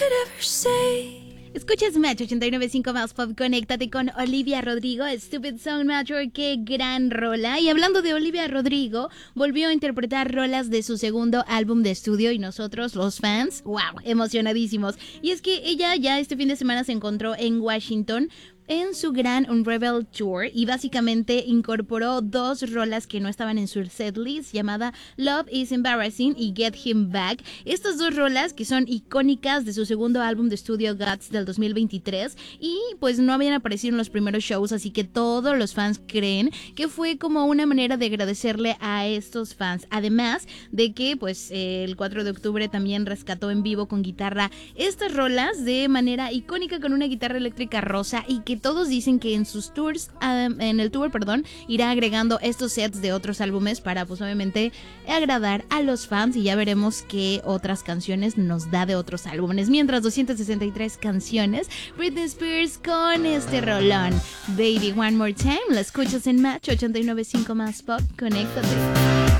Escuchas Match 89.5 más Pop. Conéctate con Olivia Rodrigo, Stupid Song Matter. Qué gran rola. Y hablando de Olivia Rodrigo, volvió a interpretar rolas de su segundo álbum de estudio y nosotros, los fans, wow, emocionadísimos. Y es que ella ya este fin de semana se encontró en Washington en su gran Unravel Tour y básicamente incorporó dos rolas que no estaban en su setlist, llamada Love is Embarrassing y Get Him Back. Estas dos rolas que son icónicas de su segundo álbum de estudio Guts del 2023 y pues no habían aparecido en los primeros shows, así que todos los fans creen que fue como una manera de agradecerle a estos fans, además de que pues el 4 de octubre también rescató en vivo con guitarra estas rolas de manera icónica con una guitarra eléctrica rosa y que todos dicen que en sus tours, en el tour, irá agregando estos sets de otros álbumes para pues obviamente agradar a los fans y ya veremos qué otras canciones nos da de otros álbumes. Mientras 263 canciones, Britney Spears con este rolón, Baby One More Time, la escuchas en Match 89.5 más Pop, conéctate.